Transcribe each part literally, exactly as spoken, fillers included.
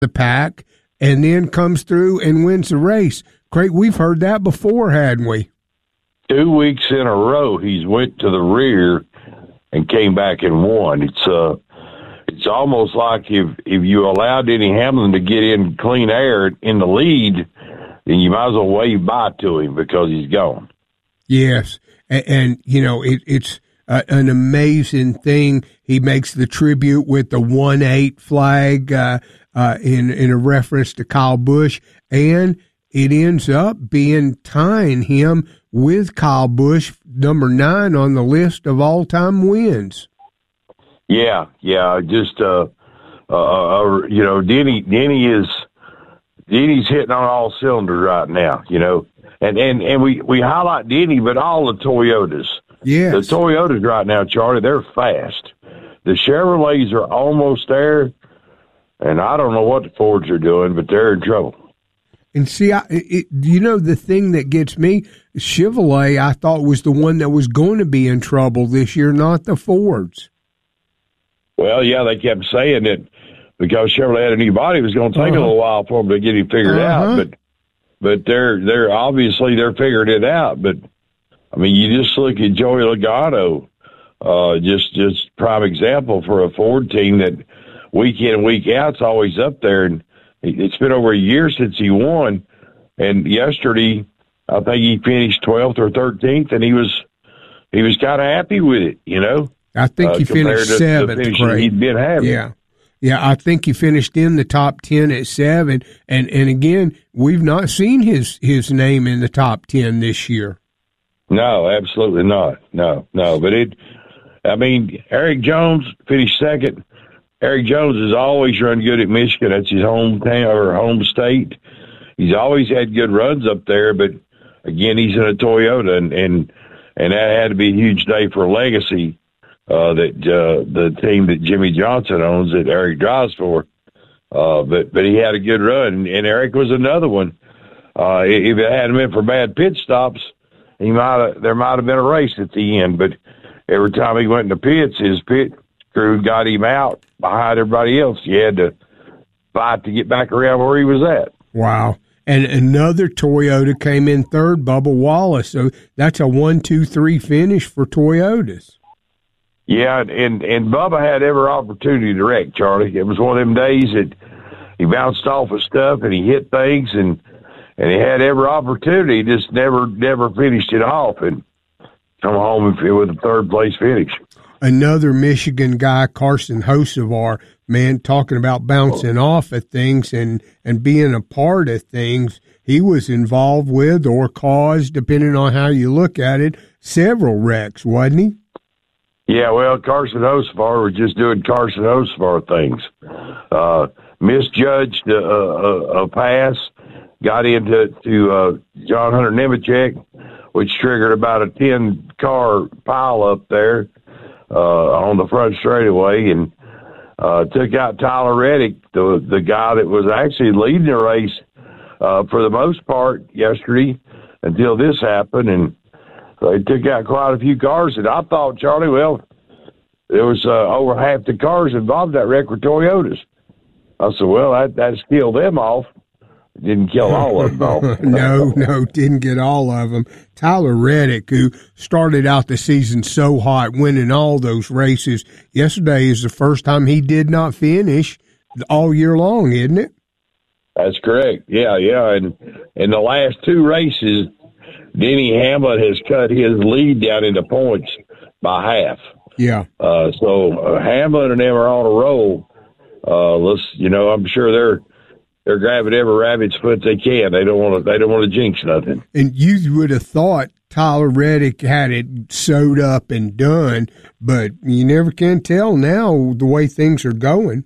the pack and then comes through and wins the race. Craig, we've heard that before, hadn't we? Two weeks in a row, he's went to the rear and came back and won. It's uh, it's almost like if if you allowed Denny Hamlin to get in clean air in the lead, then you might as well wave bye to him because he's gone. Yes, and, and you know it, it's uh, an amazing thing. He makes the tribute with the one eight flag uh, uh, in in a reference to Kyle Busch, and it ends up being tying him with Kyle Busch, number nine on the list of all-time wins. Yeah, yeah, just uh, uh, uh you know, Denny, Denny is Denny's hitting on all cylinders right now. You know, and and and we we highlight Denny, but all the Toyotas. Yes, the Toyotas right now, Charlie, they're fast. The Chevrolets are almost there, and I don't know what the Fords are doing, but they're in trouble. And see, I, it, you know, the thing that gets me, Chevrolet, I thought was the one that was going to be in trouble this year, not the Fords. Well, yeah, they kept saying that because Chevrolet had a new body, it was going to take uh-huh. a little while for them to get it figured uh-huh. out. But but they're they're obviously they're figuring it out. But I mean, you just look at Joey Logano, uh, just just prime example for a Ford team that week in and week out is always up there. And it's been over a year since he won, and yesterday I think he finished twelfth or thirteenth, and he was he was kind of happy with it, you know. I think uh, he finished to, seventh. To Craig. He'd been having. Yeah, yeah. I think he finished in the top ten at seven, and and again, we've not seen his his name in the top ten this year. No, absolutely not. No, no. But it, I mean, Eric Jones finished second. Eric Jones has always run good at Michigan. That's his hometown or home state. He's always had good runs up there, but again, he's in a Toyota, and and, and that had to be a huge day for Legacy, uh, that uh, the team that Jimmy Johnson owns that Eric drives for. Uh, but but he had a good run, and, and Eric was another one. Uh, if it hadn't been for bad pit stops, he might have there might have been a race at the end. But every time he went in the pits, his pit crew got him out behind everybody else. You had to fight to get back around where he was at. Wow. And another Toyota came in third, Bubba Wallace. So that's a one, two, three finish for Toyotas. Yeah, and, and Bubba had every opportunity to wreck, Charlie. It was one of them days that he bounced off of stuff and he hit things, and and he had every opportunity, just never never finished it off and come home with a third-place finish. Another Michigan guy, Carson Hocevar, man, talking about bouncing off of things and, and being a part of things. He was involved with or caused, depending on how you look at it, several wrecks, wasn't he? Yeah, well, Carson Hocevar was just doing Carson Hocevar things. Uh, misjudged a, a, a pass, got into to uh, John Hunter Nemechek, which triggered about a ten-car pile up there. Uh, on the front straightaway, and uh, took out Tyler Reddick, the the guy that was actually leading the race uh, for the most part yesterday until this happened, and they took out quite a few cars. And I thought, Charlie, well, there was uh, over half the cars involved in that wreck were Toyotas. I said, well, that that's killed them off. Didn't kill all of them, though. no, no, didn't get all of them. Tyler Reddick, who started out the season so hot, winning all those races, yesterday is the first time he did not finish all year long, isn't it? That's correct. Yeah, yeah. And in the last two races, Denny Hamlin has cut his lead down into points by half. Yeah. Uh, so uh, Hamlin and them are on a roll. Uh, let's, you know, I'm sure they're. They're grabbing every rabbit's foot they can. They don't want to. They don't want to jinx nothing. And you would have thought Tyler Reddick had it sewed up and done, but you never can tell now the way things are going.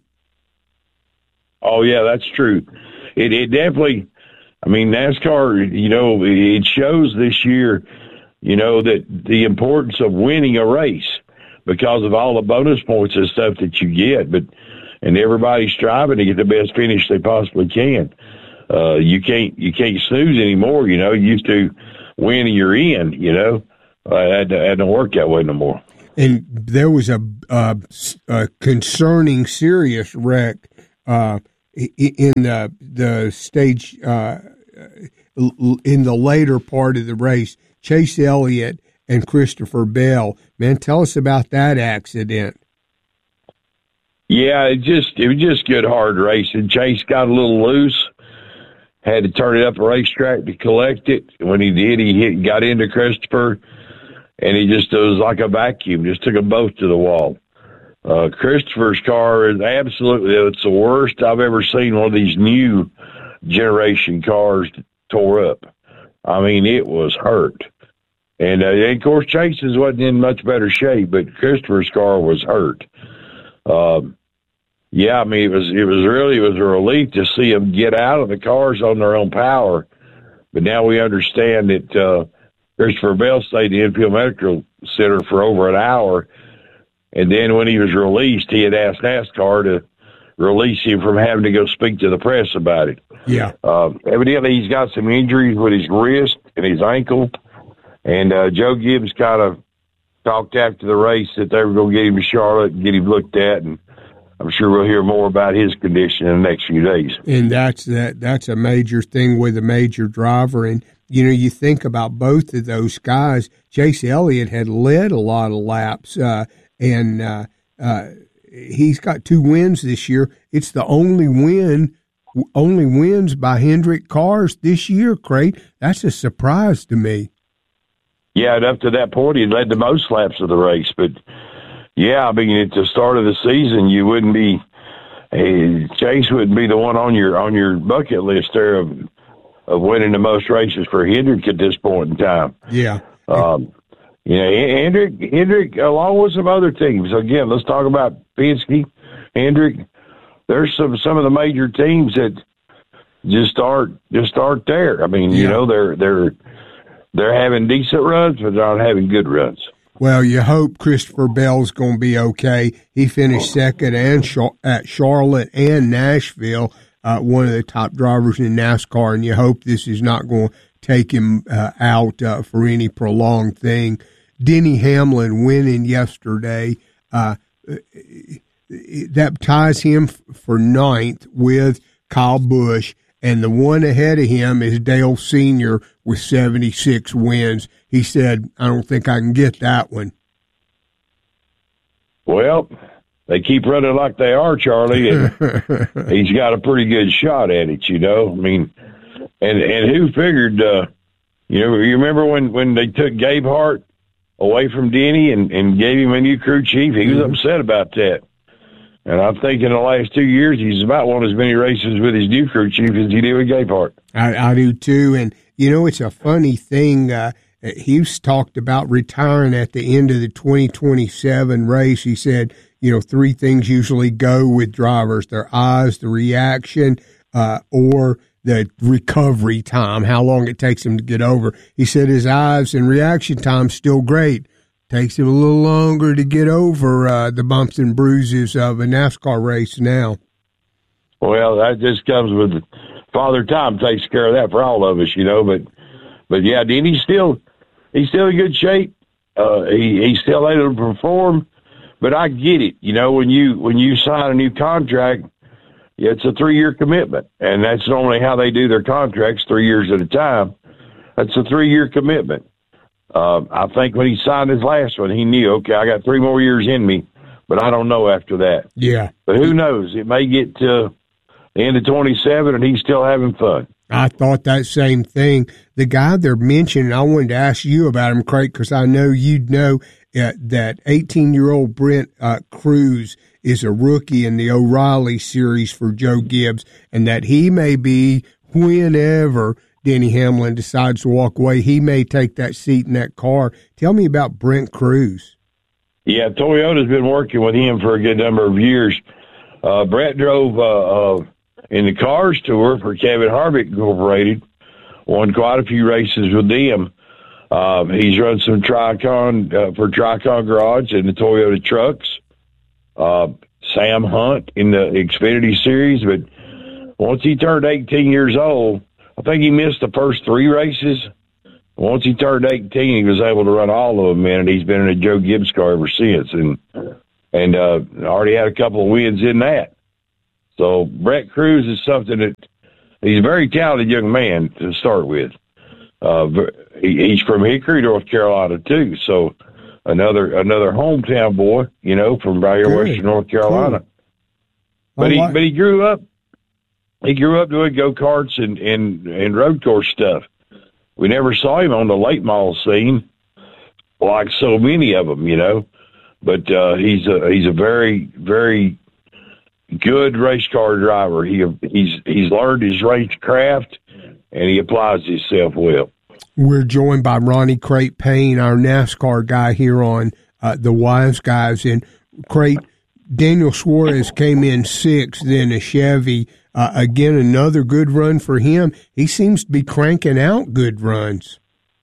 Oh yeah, that's true. It, it definitely. I mean, NASCAR. You know, it shows this year. You know that the importance of winning a race because of all the bonus points and stuff that you get, but. And everybody's striving to get the best finish they possibly can. Uh, you can't you can't snooze anymore. You know, you used to win and you're in. You know, uh, it hadn't worked that way no more. And there was a, a, a concerning, serious wreck uh, in the the stage uh, in the later part of the race, Chase Elliott and Christopher Bell. Man, tell us about that accident. Yeah, it just it was just good hard racing. Chase got a little loose, had to turn it up the racetrack to collect it. When he did, he hit, got into Christopher, and he just it was like a vacuum, just took them both to the wall. Uh, Christopher's car is absolutely, it's the worst I've ever seen one of these new generation cars tore up. I mean, it was hurt. And, uh, and of course, Chase's wasn't in much better shape, but Christopher's car was hurt. Um, yeah, I mean, it was, it was really, it was a relief to see them get out of the cars on their own power. But now we understand that, uh, Christopher Bell stayed in the Enfield Medical Center for over an hour. And then when he was released, he had asked NASCAR to release him from having to go speak to the press about it. Yeah. Uh, evidently, he's got some injuries with his wrist and his ankle. And uh, Joe Gibbs kind of talked after the race that they were going to get him to Charlotte and get him looked at. And I'm sure we'll hear more about his condition in the next few days. And that's that. That's a major thing with a major driver. And, you know, you think about both of those guys. Chase Elliott had led a lot of laps, uh, and uh, uh, he's got two wins this year. It's the only win, only wins by Hendrick cars this year, Craig. That's a surprise to me. Yeah, and up to that point, he led the most laps of the race. But, yeah, I mean, at the start of the season, you wouldn't be hey, – Chase wouldn't be the one on your on your bucket list there of, of winning the most races for Hendrick at this point in time. Yeah. Um You know, Hendrick, Hendrick, along with some other teams. Again, let's talk about Penske, Hendrick. There's some some of the major teams that just aren't just aren't there. I mean, yeah. you know, they're they're they're having decent runs, but they're not having good runs. Well, you hope Christopher Bell's going to be okay. He finished second and Char- at Charlotte and Nashville, uh, one of the top drivers in NASCAR, and you hope this is not going to take him uh, out uh, for any prolonged thing. Denny Hamlin winning yesterday, uh, that ties him for ninth with Kyle Busch, and the one ahead of him is Dale Senior with seventy-six wins. He said, I don't think I can get that one. Well, they keep running like they are, Charlie, and he's got a pretty good shot at it, you know. I mean, and and who figured, uh, you know, you remember when, when they took Gabe Hart away from Denny and, and gave him a new crew chief? He was mm-hmm. upset about that. And I think in the last two years, he's about won as many races with his new crew chief as he did with Gabe Hart. I, I do too. And, you know, it's a funny thing. Uh, he's talked about retiring at the end of the twenty twenty-seven race. He said, you know, three things usually go with drivers: their eyes, the reaction, uh, or the recovery time, how long it takes him to get over. He said his eyes and reaction time still great. Takes him a little longer to get over uh, the bumps and bruises of a NASCAR race now. Well, that just comes with Father Time takes care of that for all of us, you know. But, but yeah, Denny's still he's still in good shape. Uh, he he's still able to perform. But I get it, you know, when you when you sign a new contract, it's a three-year commitment, and that's normally how they do their contracts, three years at a time. That's a three-year commitment. Uh, I think when he signed his last one, he knew, okay, I got three more years in me, but I don't know after that. Yeah. But who knows? It may get to the end of twenty-seven, and he's still having fun. I thought that same thing. The guy they're mentioning, I wanted to ask you about him, Craig, because I know you'd know uh, that eighteen-year-old Brent uh, Cruz is a rookie in the O'Reilly series for Joe Gibbs, and that he may be, whenever Denny Hamlin decides to walk away, he may take that seat in that car. Tell me about Brent Cruz. Yeah, Toyota's been working with him for a good number of years. Uh, Brett drove uh, uh, in the Cars Tour for Kevin Harvick Incorporated, won quite a few races with them. Um, he's run some Tricon uh, for Tricon Garage and the Toyota trucks. Uh, Sam Hunt in the Xfinity Series, but once he turned eighteen years old, I think he missed the first three races. Once he turned eighteen, he was able to run all of them, man, and he's been in a Joe Gibbs car ever since, and and uh, already had a couple of wins in that. So Brett Cruz is something that he's a very talented young man to start with. Uh, he, he's from Hickory, North Carolina, too. So another another hometown boy, you know, from right here, Good. Western North Carolina. Cool. But he like- but he grew up he grew up doing go karts and, and and road course stuff. We never saw him on the late model scene like so many of them, you know. But uh, he's a he's a very very good race car driver. He he's he's learned his race craft, and he applies himself well. We're joined by Ronnie Crate Payne, our NASCAR guy here on uh, the Wise Guys. And Crate, Daniel Suarez came in sixth, then a Chevy. Uh, again, another good run for him. He seems to be cranking out good runs.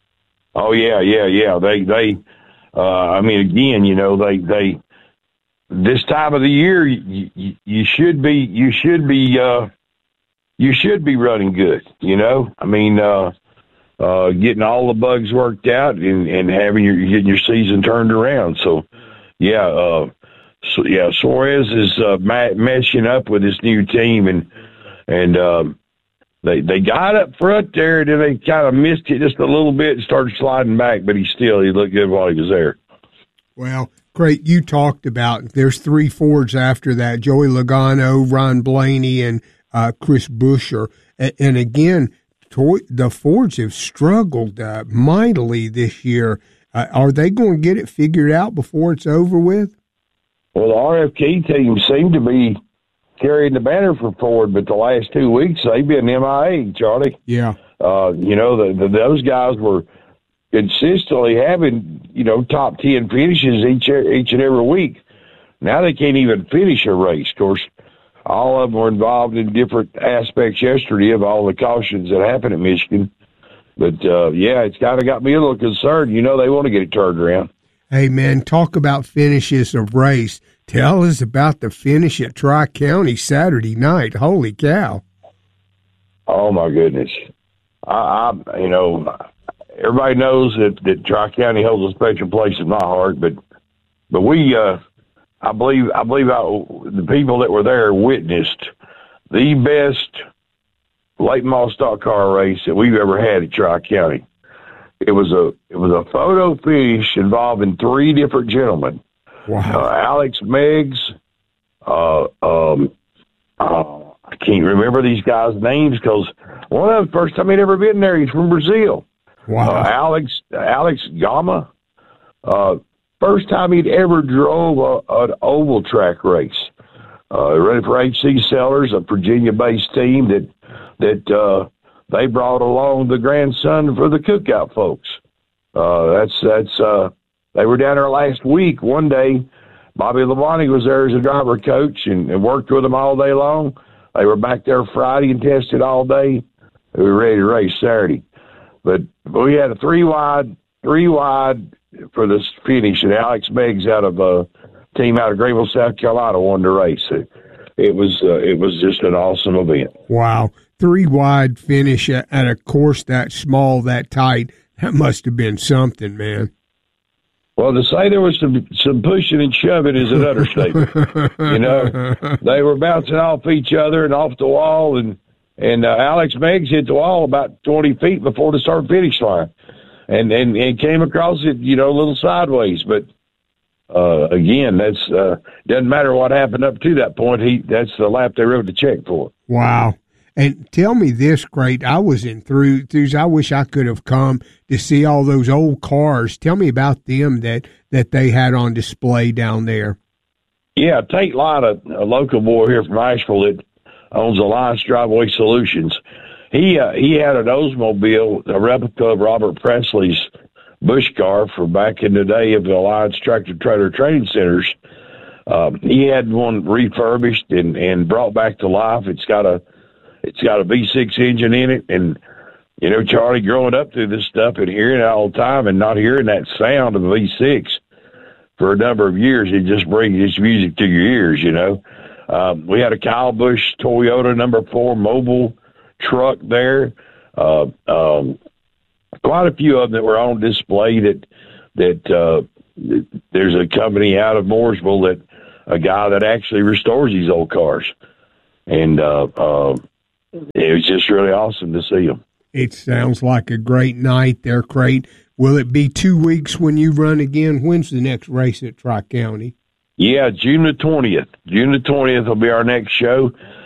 Oh yeah, yeah, yeah. They they. Uh, I mean, again, you know, they they. This time of the year, you, you, you should be you should be uh, you should be running good. You know, I mean, uh, uh, getting all the bugs worked out and, and having your getting your season turned around. So, yeah, uh, so, yeah, Suarez is uh, ma- meshing up with this new team, and and um, they they got up front there, and then they kind of missed it just a little bit and started sliding back. But he still he looked good while he was there. Well, Crate, you talked about there's three Fords after that: Joey Logano, Ron Blaney, and uh, Chris Buescher. And, and again, toy, the Fords have struggled uh, mightily this year. Uh, are they going to get it figured out before it's over with? Well, the R F K team seemed to be carrying the banner for Ford, but the last two weeks they've been M I A, Charlie. Yeah. Uh, you know, the, the, those guys were consistently having, you know, top ten finishes each each and every week. Now they can't even finish a race. Of course, all of them were involved in different aspects yesterday of all the cautions that happened at Michigan. But, uh, yeah, it's kind of got me a little concerned. You know, they want to get it turned around. Hey, man, talk about finishes of race. Tell us about the finish at Tri-County Saturday night. Holy cow. Oh, my goodness. I, I you know, everybody knows that, that Tri-County holds a special place in my heart, but but we, uh, I believe, I believe I, the people that were there witnessed the best late model stock car race that we've ever had at Tri-County. It was a it was a photo finish involving three different gentlemen. Wow. Uh, Alex Meggs, uh, um, uh, I can't remember these guys' names because one of them, first time he'd ever been there, he's from Brazil. Wow. Uh, Alex Alex Gama, uh, first time he'd ever drove a, an oval track race. Uh, running for H C Sellers, a Virginia-based team that that uh, they brought along the grandson for the Cookout folks. Uh, that's that's uh, they were down there last week. One day, Bobby Labonte was there as a driver coach and, and worked with them all day long. They were back there Friday and tested all day. We were ready to race Saturday. But we had a three wide, three wide for this finish, and Alex Meggs out of a team out of Greenville, South Carolina, won the race. It, it was uh, it was just an awesome event. Wow, three wide finish at, at a course that small, that tight. That must have been something, man. Well, to say there was some some pushing and shoving is an understatement. You know, they were bouncing off each other and off the wall, and and uh, Alex Meggs hit the wall about twenty feet before the start finish line, and and and came across it, you know, a little sideways. But uh, again, that's uh, doesn't matter what happened up to that point. He that's the lap they wrote the check for. Wow. And tell me this, Crate. I was in through throughs. I wish I could have come to see all those old cars. Tell me about them that, that they had on display down there. Yeah, Tate Light, a, a local boy here from Asheville that owns Alliance Driveway Solutions. He uh, he had an Oldsmobile, a replica of Robert Presley's Bush car from back in the day of the Alliance Tractor Trailer Training Centers. Um, he had one refurbished and, and brought back to life. It's got a It's got a V six engine in it, and, you know, Charlie, growing up through this stuff and hearing it all the time and not hearing that sound of a V six for a number of years, it just brings this music to your ears, you know. Um, we had a Kyle Busch Toyota number four mobile truck there. Uh, um, quite a few of them that were on display that, that uh, there's a company out of Mooresville that, a guy that actually restores these old cars. and uh, uh, it was just really awesome to see them. It sounds like a great night there, Crate. Will it be two weeks when you run again? When's the next race at Tri-County? Yeah, June the twentieth. June the twentieth will be our next show.